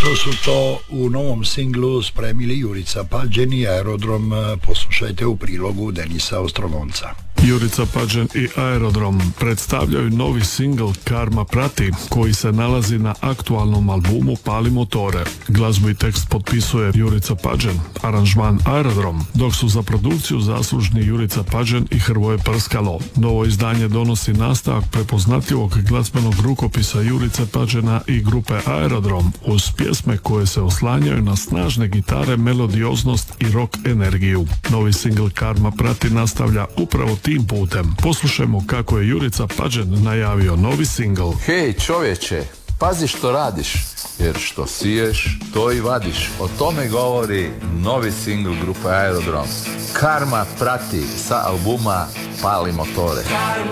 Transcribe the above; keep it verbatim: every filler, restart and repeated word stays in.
Što su to u novom singlu spremili Jurica Pađen i Aerodrom, poslušajte u prilogu Denisa Ostrogonca. Jurica Pađen i Aerodrom predstavljaju novi singl Karma prati, koji se nalazi na aktualnom albumu Pali motore. Glazbu i tekst potpisuje Jurica Pađen, aranžman Aerodrom, dok su za produkciju zaslužni Jurica Pađen i Hrvoje Prskalo. Novo izdanje donosi nastavak prepoznatljivog glazbenog rukopisa Jurice Pađena i grupe Aerodrom, uz pjesme koje se oslanjaju na snažne gitare, melodioznost i rock energiju. Novi singl Karma prati nastavlja upravo tim putem. Poslušajmo kako je Jurica Pađen najavio novi singl. Hej čovječe, pazi što radiš, jer što siješ, to i vadiš. O tome govori novi singl grupe Aerodrom. Karma prati sa albuma Pali motore.